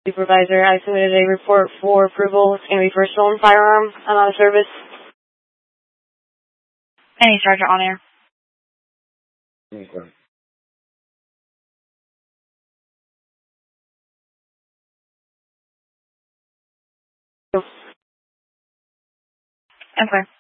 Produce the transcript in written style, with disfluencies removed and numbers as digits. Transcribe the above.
Supervisor, I submitted a report for approval. It's going to be for a stolen firearm. I'm out of service. Any Sergeant on air. Okay. Okay.